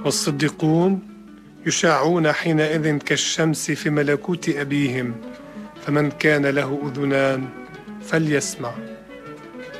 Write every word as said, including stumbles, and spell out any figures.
والصديقون يشاعون حينئذ كالشمس في ملكوت أبيهم. فمن كان له أذنان فليسمع.